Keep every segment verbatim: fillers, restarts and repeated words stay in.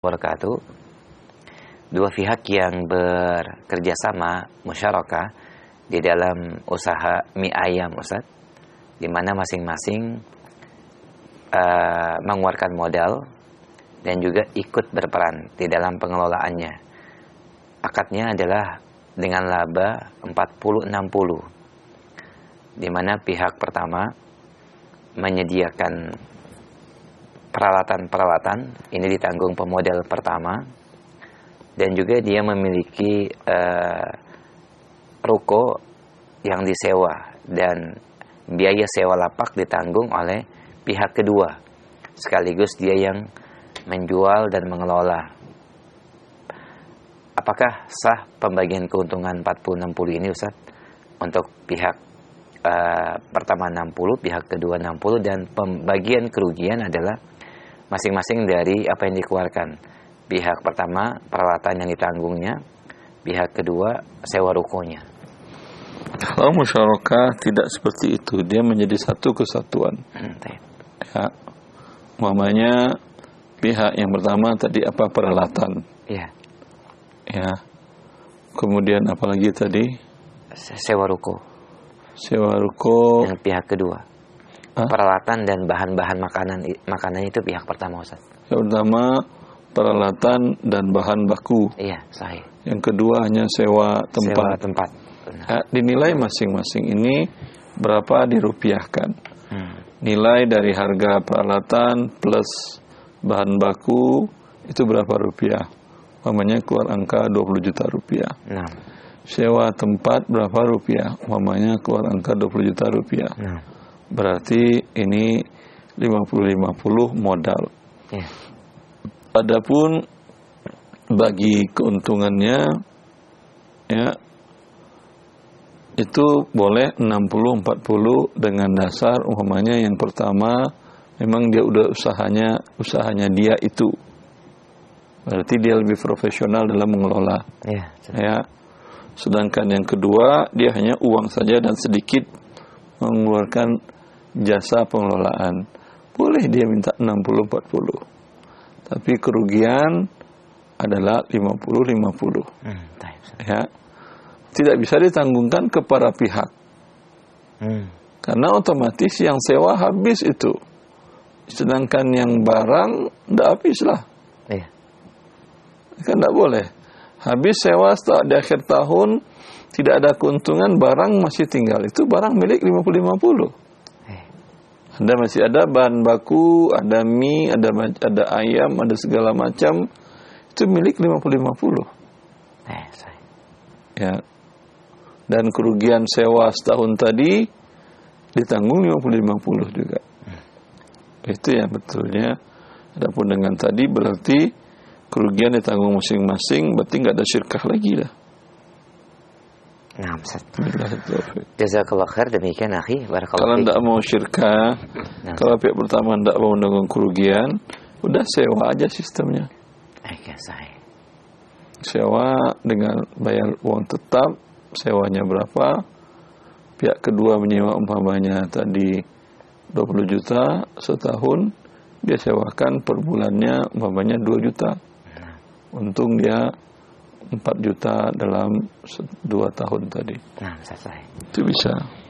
wabarakatuh. Dua pihak yang bekerja sama musyarakah di dalam usaha mie ayam, Ustaz, di mana masing-masing uh, mengeluarkan modal dan juga ikut berperan di dalam pengelolaannya. Akadnya adalah dengan laba empat puluh enam puluh, di mana pihak pertama menyediakan peralatan-peralatan, ini ditanggung pemodal pertama, dan juga dia memiliki uh, ruko yang disewa dan biaya sewa lapak ditanggung oleh pihak kedua, sekaligus dia yang menjual dan mengelola. Apakah sah pembagian keuntungan empat puluh enam puluh ini, Ustaz? Untuk pihak uh, pertama enam puluh, pihak kedua enam puluh, dan pembagian kerugian adalah masing-masing dari apa yang dikeluarkan. Pihak pertama peralatan yang ditanggungnya, pihak kedua sewa rukonya. Kalau musyarakah tidak seperti itu, dia menjadi satu kesatuan. Hmm, ya, umpamanya pihak yang pertama tadi apa peralatan? Iya. Ya. Kemudian apalagi tadi? Sewa ruko. Sewa ruko. Yang pihak kedua. Hah? Peralatan dan bahan-bahan makanan makanan itu pihak pertama, Ustaz. Yang pertama peralatan dan bahan baku. Iya, sahih. Yang kedua hanya sewa tempat. Sewa tempat. Ya, dinilai masing-masing ini berapa dirupiahkan. Hmm. Nilai dari harga peralatan plus bahan baku itu berapa rupiah? Umpamanya keluar angka dua puluh juta rupiah. Nah. Sewa tempat berapa rupiah? Umpamanya keluar angka dua puluh juta rupiah. Nah. Berarti ini lima puluh lima puluh modal. Yeah. Adapun bagi keuntungannya ya itu boleh enam puluh empat puluh dengan dasar umpamanya yang pertama memang dia udah usahanya usahanya dia itu. Berarti dia lebih profesional dalam mengelola. Yeah, ya. Sedangkan yang kedua dia hanya uang saja dan sedikit mengeluarkan jasa pengelolaan. Boleh dia minta enam puluh empat puluh. Tapi kerugian adalah lima puluh lima puluh. Hmm, ya. Tidak bisa ditanggungkan ke para pihak. Hmm. Karena otomatis yang sewa habis itu. Sedangkan yang barang tidak habis lah. Iya. Kan tidak boleh. Habis sewa setelah di akhir tahun tidak ada keuntungan, barang masih tinggal. Itu barang milik lima puluh lima puluh. Ada masih ada bahan baku, ada mie, ada ada ayam, ada segala macam. Itu milik lima puluh lima puluh. Eh, saya. Ya. Dan kerugian sewa setahun tadi ditanggung lima puluh lima puluh juga. Hmm. Itu yang betulnya. Adapun dengan tadi berarti kerugian ditanggung masing-masing, berarti enggak ada syirkah lagi dah. Nah, Ustaz. Jazakallah khair, demikian akhi, barakallahu. Kalau tidak mau syirkah, nah, kalau pihak pertama tidak mau menanggung kerugian, udah sewa aja sistemnya. Oke, saya. Sewa dengan bayar uang tetap, sewanya berapa? Pihak kedua menyewa umpamanya tadi dua puluh juta setahun, dia sewakan per bulannya umpamanya dua juta. Nah. Untung dia empat juta dalam dua tahun tadi. Nah, selesai. Itu bisa.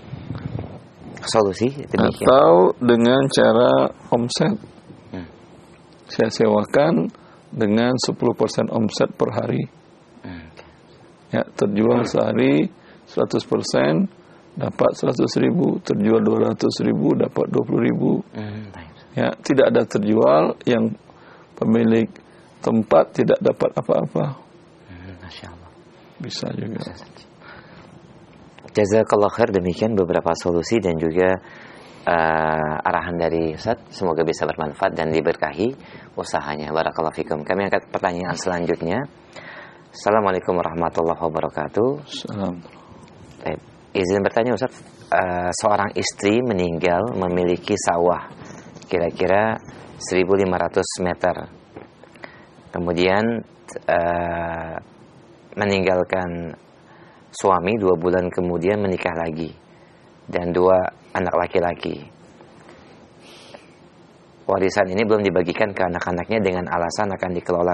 Solusi demikian. Atau dengan cara omset. Hmm. Saya sewakan dengan sepuluh persen omset per hari. Hmm. Ya, terjual sehari seratus persen dapat seratus ribu, terjual dua ratus ribu dapat dua puluh ribu. Hmm. Ya, tidak ada terjual, yang pemilik tempat tidak dapat apa-apa. Masya Allah. Bisa juga. Jazakallah khair, demikian beberapa solusi dan juga uh, arahan dari Ustaz. Semoga bisa bermanfaat dan diberkahi usahanya. Barakallahu fikum. Kami angkat pertanyaan selanjutnya. Assalamualaikum warahmatullahi wabarakatuh. Assalamualaikum. Baik. Izin bertanya Ustaz, uh, seorang istri meninggal memiliki sawah kira-kira seribu lima ratus meter. Kemudian uh, meninggalkan suami, dua bulan kemudian menikah lagi dan dua anak laki-laki. Warisan ini belum dibagikan ke anak-anaknya dengan alasan akan dikelola